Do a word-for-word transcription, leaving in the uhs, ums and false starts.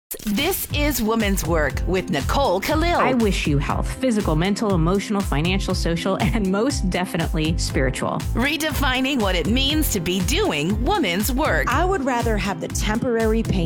This is Woman's Work with Nicole Khalil. I wish you health, physical, mental, emotional, financial, social, and most definitely spiritual. Redefining what it means to be doing woman's work. I would rather have the temporary pain